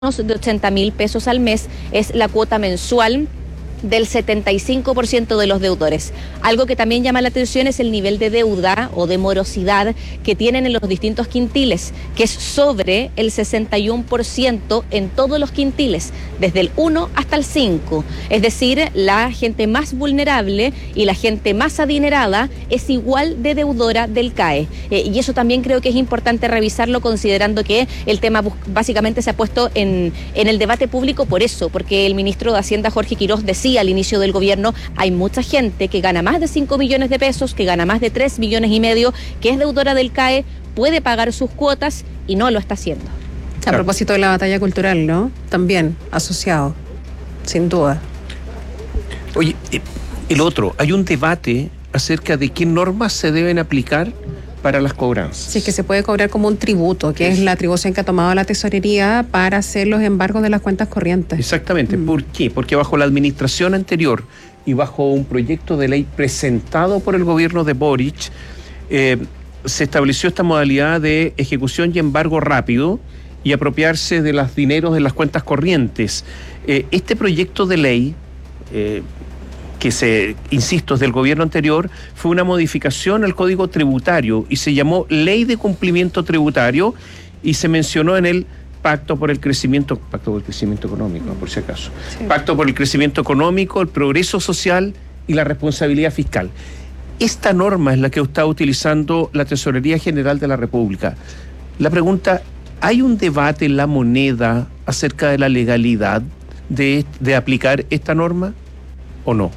de 80.000 pesos al mes es la cuota mensual del 75% de los deudores. Algo que también llama la atención es el nivel de deuda o de morosidad que tienen en los distintos quintiles, que es sobre el 61% en todos los quintiles, desde el 1 hasta el 5. Es decir, la gente más vulnerable y la gente más adinerada es igual de deudora del CAE. Y eso también creo que es importante revisarlo, considerando que el tema básicamente se ha puesto en el debate público por eso, porque el ministro de Hacienda, Jorge Quiroz, decía al inicio del gobierno, hay mucha gente que gana más de 5 millones de pesos, que gana más de 3,5 millones, que es deudora del CAE, puede pagar sus cuotas y no lo está haciendo. A propósito de la batalla cultural, ¿no? También asociado, sin duda. Oye, el otro, hay un debate acerca de qué normas se deben aplicar para las cobranzas. Sí, que se puede cobrar como un tributo, que es la atribución que ha tomado la tesorería para hacer los embargos de las cuentas corrientes. Exactamente. ¿Por qué? Porque bajo la administración anterior y bajo un proyecto de ley presentado por el gobierno de Boric, se estableció esta modalidad de ejecución y embargo rápido y apropiarse de los dineros de las cuentas corrientes. Este proyecto de ley, insisto, es del gobierno anterior, fue una modificación al Código Tributario y se llamó Ley de Cumplimiento Tributario y se mencionó en el Pacto por el Crecimiento Económico, por si acaso. Sí. Pacto por el Crecimiento Económico, el Progreso Social y la Responsabilidad Fiscal. Esta norma es la que está utilizando la Tesorería General de la República. La pregunta, ¿hay un debate en la moneda acerca de la legalidad de aplicar esta norma o no?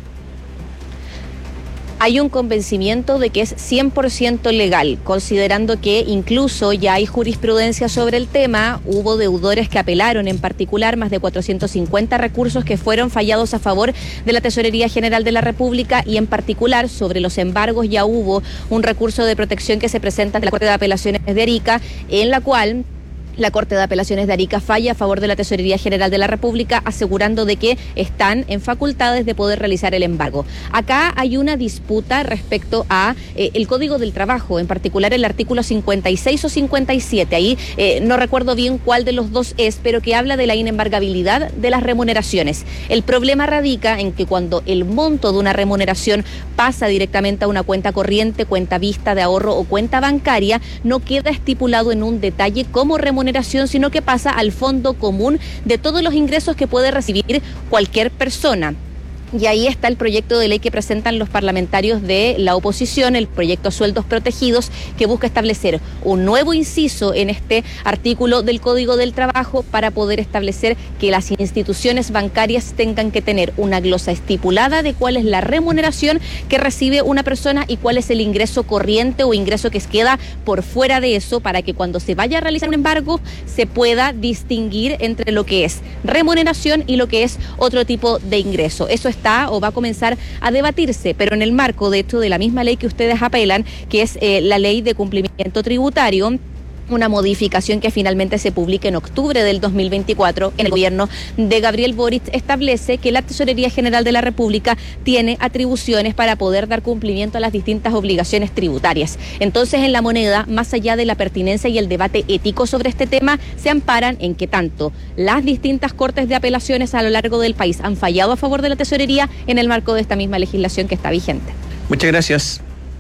Hay un convencimiento de que es 100% legal, considerando que incluso ya hay jurisprudencia sobre el tema. Hubo deudores que apelaron, en particular más de 450 recursos que fueron fallados a favor de la Tesorería General de la República, y en particular sobre los embargos ya hubo un recurso de protección que se presenta ante la Corte de Apelaciones de Arica, en la cual la Corte de Apelaciones de Arica falla a favor de la Tesorería General de la República, asegurando de que están en facultades de poder realizar el embargo. Acá hay una disputa respecto a el Código del Trabajo, en particular el artículo 56 o 57. Ahí no recuerdo bien cuál de los dos es, pero que habla de la inembargabilidad de las remuneraciones. El problema radica en que cuando el monto de una remuneración pasa directamente a una cuenta corriente, cuenta vista de ahorro o cuenta bancaria, no queda estipulado en un detalle cómo remuneración, sino que pasa al fondo común de todos los ingresos que puede recibir cualquier persona. Y ahí está el proyecto de ley que presentan los parlamentarios de la oposición, el proyecto Sueldos Protegidos, que busca establecer un nuevo inciso en este artículo del Código del Trabajo para poder establecer que las instituciones bancarias tengan que tener una glosa estipulada de cuál es la remuneración que recibe una persona y cuál es el ingreso corriente o ingreso que queda por fuera de eso, para que cuando se vaya a realizar un embargo se pueda distinguir entre lo que es remuneración y lo que es otro tipo de ingreso. Eso está o va a comenzar a debatirse, pero en el marco, de hecho, de la misma ley que ustedes apelan, que es la Ley de Cumplimiento Tributario, una modificación que finalmente se publica en octubre del 2024 en el gobierno de Gabriel Boric, establece que la Tesorería General de la República tiene atribuciones para poder dar cumplimiento a las distintas obligaciones tributarias. Entonces, en la moneda, más allá de la pertinencia y el debate ético sobre este tema, se amparan en que tanto las distintas cortes de apelaciones a lo largo del país han fallado a favor de la Tesorería en el marco de esta misma legislación que está vigente. Muchas gracias.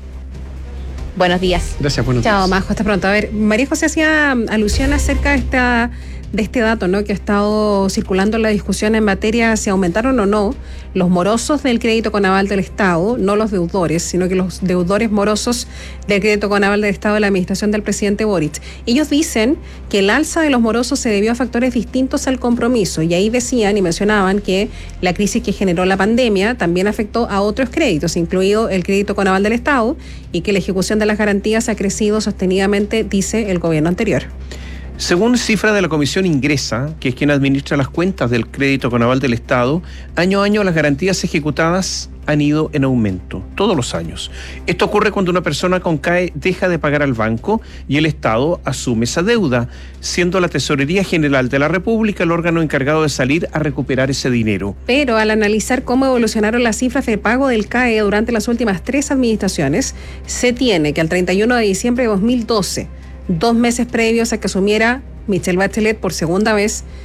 Buenos días. Gracias, buenos días. Chao, Majo, hasta pronto. A ver, María José hacía alusión acerca de este dato, ¿no?, que ha estado circulando en la discusión en materia si aumentaron o no los morosos del crédito con aval del Estado, no los deudores, sino que los deudores morosos del crédito con aval del Estado de la administración del presidente Boric. Ellos dicen que el alza de los morosos se debió a factores distintos al compromiso, y ahí decían y mencionaban que la crisis que generó la pandemia también afectó a otros créditos, incluido el crédito con aval del Estado, y que la ejecución de las garantías ha crecido sostenidamente, dice el gobierno anterior. Según cifras de la Comisión Ingresa, que es quien administra las cuentas del crédito con aval del Estado, año a año las garantías ejecutadas han ido en aumento, todos los años. Esto ocurre cuando una persona con CAE deja de pagar al banco y el Estado asume esa deuda, siendo la Tesorería General de la República el órgano encargado de salir a recuperar ese dinero. Pero al analizar cómo evolucionaron las cifras de pago del CAE durante las últimas 3 administraciones, se tiene que al 31 de diciembre de 2012, 2 meses previos a que asumiera Michelle Bachelet por segunda vez,